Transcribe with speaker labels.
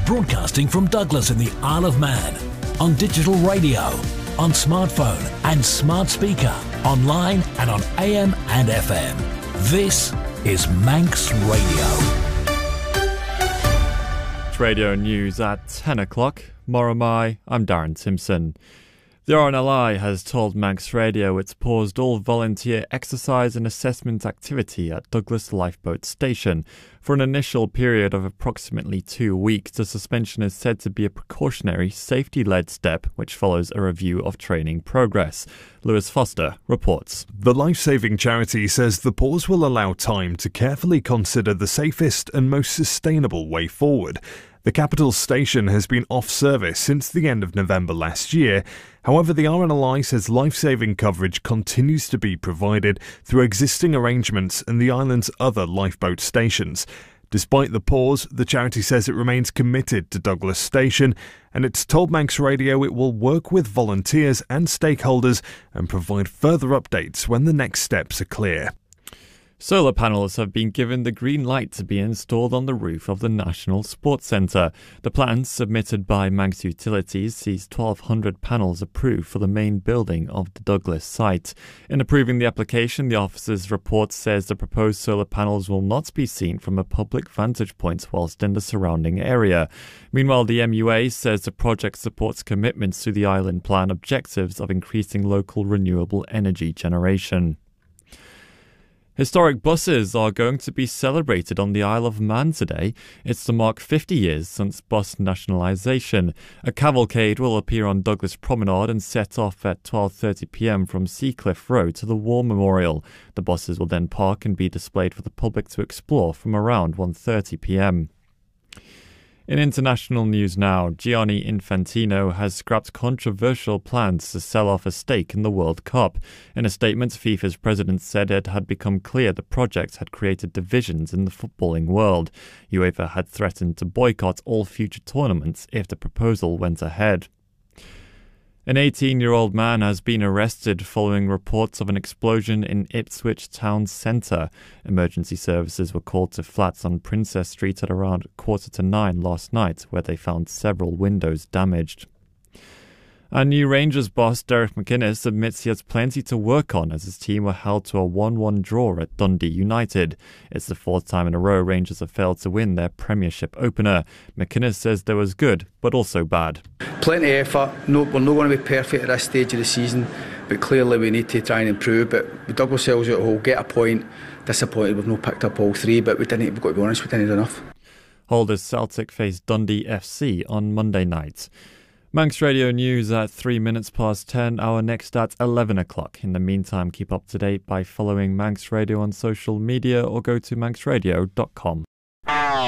Speaker 1: Broadcasting from Douglas in the Isle of Man. On digital radio, on smartphone and smart speaker, online and on AM and FM. This is Manx Radio.
Speaker 2: It's radio news at 10 o'clock. Moramai, I'm Darren Simpson. The RNLI has told Manx Radio it's paused all volunteer exercise and assessment activity at Douglas Lifeboat Station. For an initial period of approximately 2 weeks, the suspension is said to be a precautionary, safety-led step which follows a review of training progress. Lewis Foster reports.
Speaker 3: The life-saving charity says the pause will allow time to carefully consider the safest and most sustainable way forward. The capital station has been off service since the end of November last year. However, the RNLI says life-saving coverage continues to be provided through existing arrangements and the island's other lifeboat stations. Despite the pause, the charity says it remains committed to Douglas Station, and it's told Manx Radio it will work with volunteers and stakeholders and provide further updates when the next steps are clear.
Speaker 2: Solar panels have been given the green light to be installed on the roof of the National Sports Centre. The plans submitted by Manx Utilities sees 1,200 panels approved for the main building of the Douglas site. In approving the application, the office's report says the proposed solar panels will not be seen from a public vantage point whilst in the surrounding area. Meanwhile, the MUA says the project supports commitments to the Island Plan objectives of increasing local renewable energy generation. Historic buses are going to be celebrated on the Isle of Man today. It's to mark 50 years since bus nationalisation. A cavalcade will appear on Douglas Promenade and set off at 12:30pm from Seacliff Road to the War Memorial. The buses will then park and be displayed for the public to explore from around 1:30pm. In international news now, Gianni Infantino has scrapped controversial plans to sell off a stake in the World Cup. In a statement, FIFA's president said it had become clear the project had created divisions in the footballing world. UEFA had threatened to boycott all future tournaments if the proposal went ahead. An 18-year-old man has been arrested following reports of an explosion in Ipswich town centre. Emergency services were called to flats on Princess Street at around 9:15 last night, where they found several windows damaged. And new Rangers boss Derek McInnes admits he has plenty to work on as his team were held to a 1-1 draw at Dundee United. It's the fourth time in a row Rangers have failed to win their Premiership opener. McInnes says there was good, but also bad.
Speaker 4: Plenty of effort. No, we're not going to be perfect at this stage of the season, but clearly we need to try and improve. But we dug ourselves out a hole, get a point. Disappointed we've not picked up all three, but we've got to be honest, we didn't do enough.
Speaker 2: Holders Celtic face Dundee FC on Monday night. Manx Radio News at 10:03, our next at 11 o'clock. In the meantime, keep up to date by following Manx Radio on social media or go to manxradio.com.